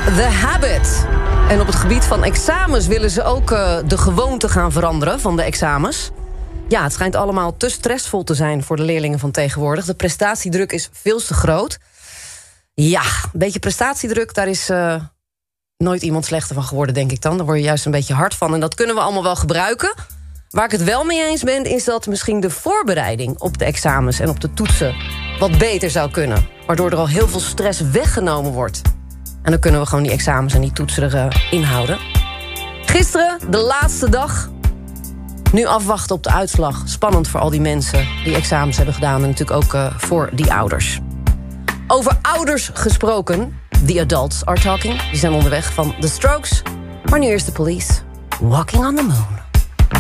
The Habit. En op het gebied van examens willen ze ook de gewoonte gaan veranderen van de examens. Ja, het schijnt allemaal te stressvol te zijn voor de leerlingen van tegenwoordig. De prestatiedruk is veel te groot. Ja, een beetje prestatiedruk, daar is nooit iemand slechter van geworden, denk ik dan. Daar word je juist een beetje hard van en dat kunnen we allemaal wel gebruiken. Waar ik het wel mee eens ben, is dat misschien de voorbereiding op de examens en op de toetsen wat beter zou kunnen. Waardoor er al heel veel stress weggenomen wordt. En dan kunnen we gewoon die examens en die toetsen erin houden. Gisteren, de laatste dag. Nu afwachten op de uitslag. Spannend voor al die mensen die examens hebben gedaan. En natuurlijk ook voor die ouders. Over ouders gesproken. The adults are talking. Die zijn onderweg van The Strokes. Maar nu eerst de Police. Walking on the Moon.